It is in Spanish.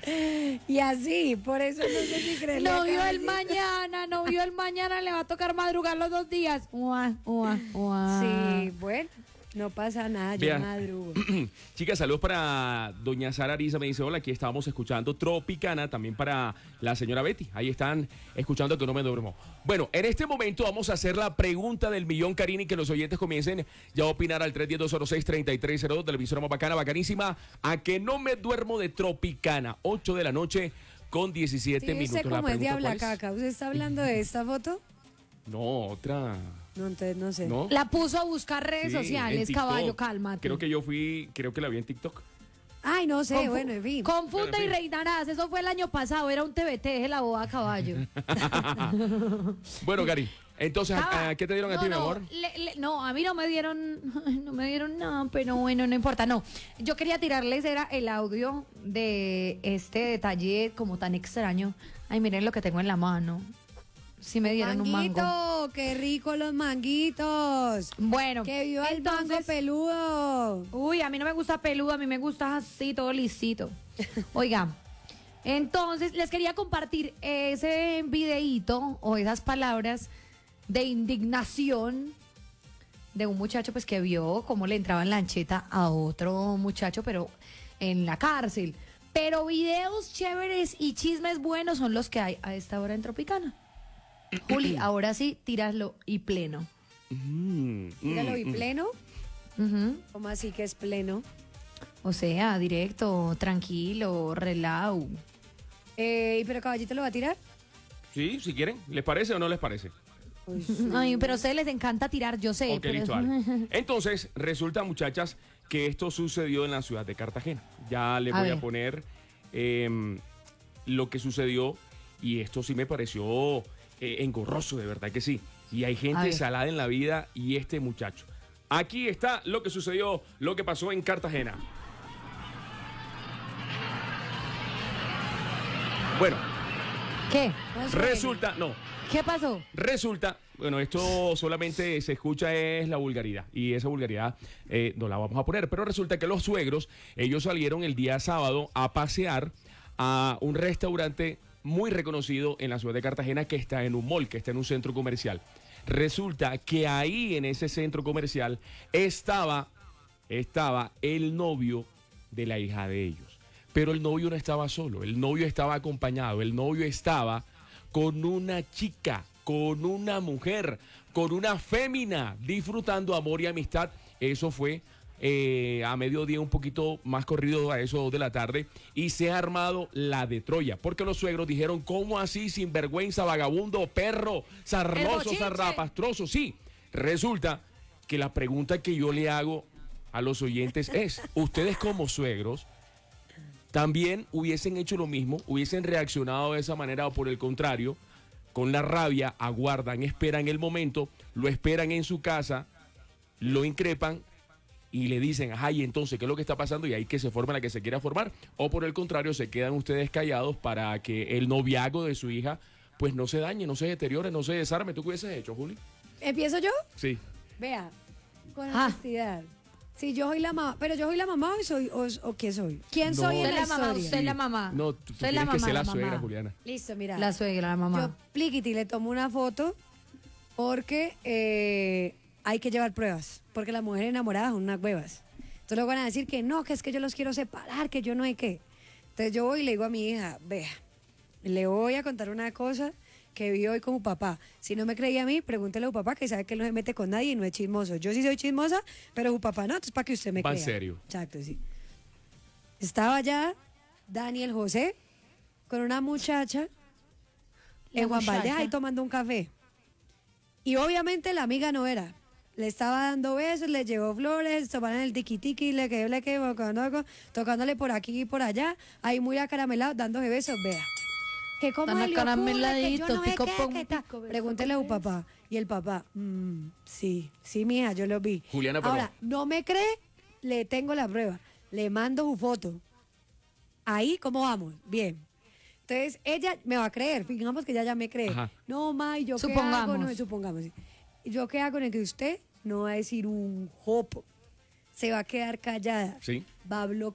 Y así, por eso no sé si creerle. No vio el mañana, no vio el mañana, le va a tocar madrugar los 2 días. Sí, bueno, no pasa nada, yo Vean. madrugo. Chicas, saludos para doña Sara Ariza, me dice, hola, aquí estábamos escuchando Tropicana, también para la señora Betty, ahí están escuchando que no me duermo. Bueno, en este momento vamos a hacer la pregunta del millón, Karina, y que los oyentes comiencen ya a opinar al 310-206-3302 de la emisora más bacana, bacanísima, a que no me duermo de Tropicana, 8 de la noche con 17 Sí, minutos. sé La cómo es pregunta, diabla ¿cuál es? caca. ¿Usted está hablando de esta foto? No, otra. No, entonces no sé. ¿No? La puso a buscar redes Sí, sociales, en TikTok. caballo, cálmate. Creo que la vi en TikTok. Ay, no sé, bueno, en fin. Confunda Bueno, en y fin. reinarás, eso fue el año pasado, era un TBT, deje la boda, caballo. Bueno, Gary, entonces, Cava. ¿qué te dieron a ti, mi amor? No, a mí no me dieron, no me dieron nada, pero bueno, no importa, no. Yo quería tirarles, era el audio de este detalle como tan extraño. Ay, miren lo que tengo en la mano. Sí me dieron un mango. Manguito, qué rico los manguitos. Bueno, Que viva el mango entonces, peludo. uy, a mí no me gusta peludo, a mí me gusta así, todo lisito. Oiga, entonces les quería compartir ese videíto o esas palabras de indignación de un muchacho pues que vio cómo le entraba en lancheta a otro muchacho, pero en la cárcel. Pero videos chéveres y chismes buenos son los que hay a esta hora en Tropicana. Juli, ahora sí, tíralo y pleno. Míralo y pleno. Ujú. ¿Cómo así que es pleno? O sea, directo, tranquilo, relaw. ¿Pero caballito lo va a tirar? Sí, si quieren. ¿Les parece o no les parece? Ay, pero a ustedes les encanta tirar, yo sé. Ok, pero listo, dale. Entonces, resulta, muchachas, que esto sucedió en la ciudad de Cartagena. Ya les A voy a ver. poner lo que sucedió y esto sí me pareció engorroso, de verdad que sí. Y hay A gente ver. salada en la vida y este muchacho. Aquí está lo que sucedió, lo que pasó en Cartagena. Bueno, ¿Qué? Resulta, bueno, esto solamente se escucha es la vulgaridad y esa vulgaridad no la vamos a poner, pero resulta que los suegros, ellos salieron el día sábado a pasear a un restaurante muy reconocido en la ciudad de Cartagena que está en un mall, que está en un centro comercial. Resulta que ahí en ese centro comercial estaba el novio de la hija de ellos. Pero el novio no estaba solo, el novio estaba acompañado, el novio estaba con una chica, con una mujer, con una fémina, disfrutando amor y amistad. Eso fue a mediodía, un poquito más corrido a eso de la tarde, y se ha armado la de Troya, porque los suegros dijeron, ¿cómo así, sinvergüenza, vagabundo, perro, sarnoso, bochinche. zarrapastroso? Sí, resulta que la pregunta que yo le hago a los oyentes es, ¿ustedes como suegros también hubiesen hecho lo mismo, hubiesen reaccionado de esa manera, o por el contrario, con la rabia, aguardan, esperan el momento, lo esperan en su casa, lo increpan y le dicen, ay, entonces, ¿qué es lo que está pasando? Y ahí que se forme la que se quiera formar, o por el contrario, se quedan ustedes callados para que el noviazgo de su hija pues no se dañe, no se deteriore, no se desarme. ¿Tú qué hubieses hecho, Juli? ¿Empiezo yo? Sí. Vea, con Ah. honestidad. Si yo soy la mamá, pero yo soy la mamá o qué soy. ¿Quién No. soy en Usted la es la mamá, historia? usted es la mamá. No, tú Usted es la tienes que mamá, ser la la suegra, mamá. Juliana. Listo, mira. La suegra, la mamá. Yo, pliquiti, le tomo una foto porque hay que llevar pruebas. Porque las mujeres enamoradas son unas huevas. Entonces luego van a decir que no, que es que yo los quiero separar, que yo no hay qué. Entonces yo voy y le digo a mi hija, vea, le voy a contar una cosa que vi hoy con su papá. Si no me creía a mí, pregúntele a su papá, que sabe que él no se mete con nadie y no es chismoso. Yo sí soy chismosa, pero su papá no, entonces para que usted me Va en crea. serio. Exacto, sí. Estaba ya Daniel José con una muchacha La en Juan muchacha. Valdez ahí tomando un café. Y obviamente la amiga no era. Le estaba dando besos, le llevó flores, tomaron el tiki-tiki, tocándole por aquí y por allá, ahí muy acaramelado, dándose besos, vea. Que cómo Tan se le ocurre, que yo acarameladito, no sé pico, qué, pum, que tal. pico, beso, Pregúntele a su beso. papá. Y el papá, sí, mija, yo lo vi. Juliana, pero- Ahora, no me cree, le tengo la prueba. Le mando su foto. Ahí, ¿cómo vamos? Bien. Entonces, ella me va a creer, fijamos que ella ya me cree. Ajá. No, ma, ¿y yo qué hago? Supongamos. No, supongamos. Sí. ¿Y yo qué hago en el que usted no va a decir un jopo? Se va a quedar callada. Sí. Va a